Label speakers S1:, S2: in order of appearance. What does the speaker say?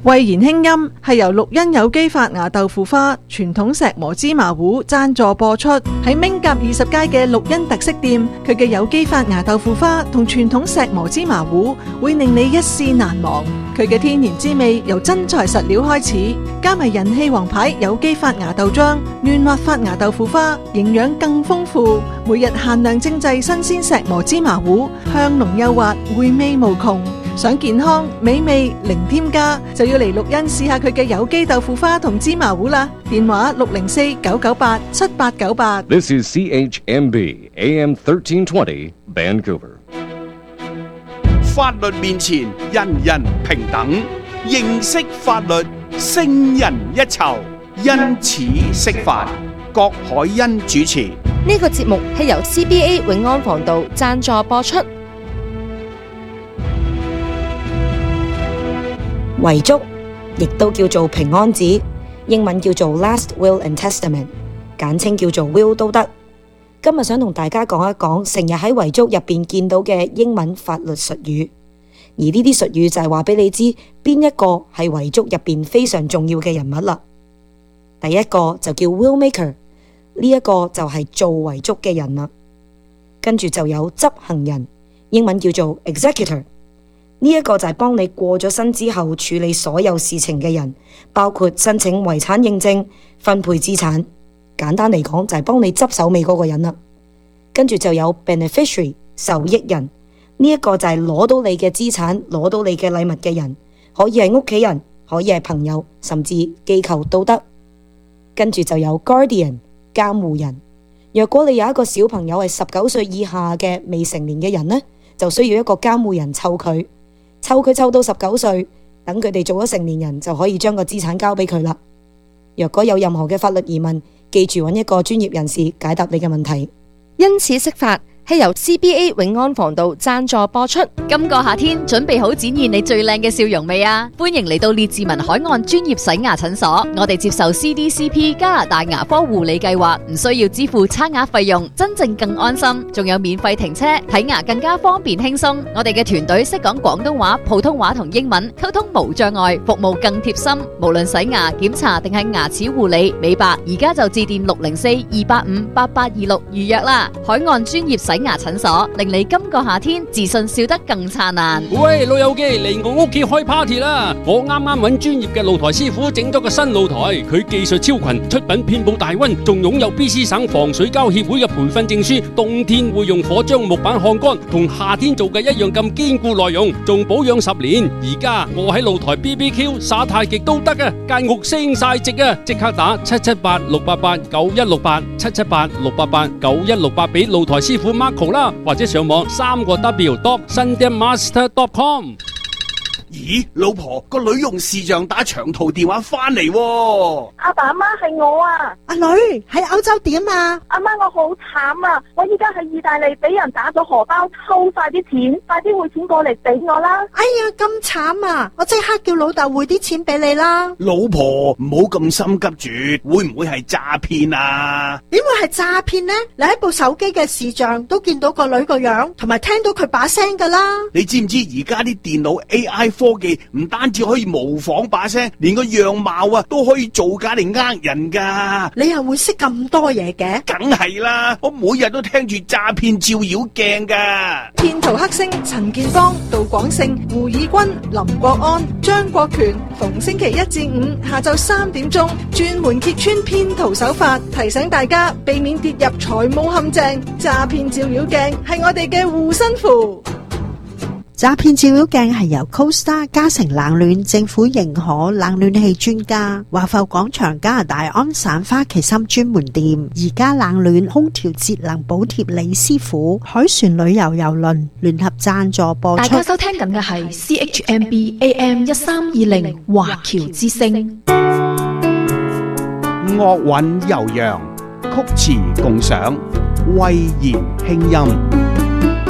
S1: 慧妍輕音係由綠茵有機發芽豆腐花、傳統石磨芝麻糊贊助播出。喺明甲20街嘅綠茵特色店，佢嘅有機發芽豆腐花同傳統石磨芝麻糊會令你一試難忘。佢嘅天然滋味由真材實料開始，加埋人氣王牌有機發芽豆漿、嫩滑發芽豆腐花，營養更豐富。每日限量精製新鮮石磨芝麻糊，香濃幼滑，回味無窮。想健康美味零添加，就要嚟綠茵試下佢嘅有機豆腐花同芝麻糊啦。電話604-998-7898。
S2: This is CHMB AM 1320 Vancouver。
S3: 法律面前人人平等，認識法律勝人一籌。因此釋法，郭海欣主持。
S4: 呢個節目係由 CBA 永安防道贊助播出。
S5: 遺囑亦都叫做平安紙，英文叫做 Last Will and Testament， 簡稱叫做 Will 都得。今日想同大家講一講成日喺遺囑入邊見到嘅英文法律術語，而呢啲術語就係話俾你知邊一個係遺囑入邊非常重要嘅人物啦。第一個就叫 Will Maker， 呢一個就係做遺囑嘅人啦。跟住就有執行人，英文叫做 Executor。呢一個就係幫你過咗身之後處理所有事情嘅人，包括申請遺產認證、分配資產。簡單嚟講就係幫你執手尾嗰個人啦。跟住就有 beneficiary 受益人，呢一個就係攞到你嘅資產、攞到你嘅禮物嘅人，可以係屋企人，可以係朋友，甚至機構都得。跟住就有 guardian 監護人，若果你有一個小朋友係19歲以下嘅未成年嘅人呢，就需要一個監護人湊佢湊到19歲，等佢哋做咗成年人就可以將個資產交俾佢啦。若果有任何嘅法律疑問，記住揾一個專業人士解答你嘅問題。
S4: 因此釋法係由 CBA 永安防道贊助播出。
S6: 今個夏天準備好展現你最靚嘅笑容未啊？歡迎嚟到列治文海岸專業洗牙診所，我哋接受 CDCP 加拿大牙科護理計劃，唔需要支付差額費用，真正更安心，仲有免費停車，睇牙更加方便輕鬆。我哋嘅團隊識講廣東話、普通話同英文，溝通無障礙，服務更貼心。無論洗牙、檢查定係牙齒護理、美白，而家就致電604-285-8826預約啦。海岸專業洗牙診所，令你今個夏天自信笑得更燦爛。
S7: 喂，老友記，嚟我屋企開 party 啦！我啱啱揾專業嘅露台師傅整咗個新露台，佢技術超群，出品遍佈大溫，仲擁有 BC 省防水膠協會嘅培訓證書。冬天會用火將木板烘乾，同夏天做嘅一樣咁堅固耐用，仲保養10年。而家我喺露台 BBQ 耍太極都得啊！間屋升晒值啊！即刻打778-688-9168 778-688-9168俾露台師傅 Marco 啦，或者上網3w.sundaymaster.com。
S3: 咦，老婆，個女用視像打長途電話翻嚟喎。
S8: 阿爸阿媽係我啊。
S9: 阿女喺歐洲點啊？
S8: 阿媽，我好慘啊！我依家喺意大利俾人打咗荷包，抽晒啲錢，快啲匯錢過嚟俾我啦！
S9: 哎呀，咁慘啊！我即刻叫老豆匯啲錢俾你啦。
S3: 老婆，唔好咁心急住，會唔會係詐騙啊？
S9: 點會係詐騙呢？你喺部手機嘅視像都見到個女個樣，同埋聽到佢把聲噶啦。
S3: 你知唔知而家啲電腦 AI科技唔單止可以模仿把聲，連個樣貌啊都可以造假嚟呃人噶。
S9: 你又會識咁多嘢嘅？
S3: 梗係啦，我每日都聽住詐騙照妖鏡噶。
S1: 騙徒黑星陳建邦、杜廣勝、胡以軍、林國安、張國權，逢星期1至5下晝3點鐘，專門揭穿騙徒手法，提醒大家避免跌入財務陷阱。詐騙照妖鏡係我哋嘅護身符。
S9: 詐騙照妖鏡係由 CoStar 嘉誠冷暖政府認可冷暖氣專家，華埠廣場加拿大安省花旗參專門店，而家冷暖空調節能補貼李師傅，海船旅遊郵輪聯合贊助播出。
S10: 大家收聽緊嘅係 CHMB AM 1320華僑之聲。
S3: 樂韻悠揚，曲詞共賞，慧妍輕音。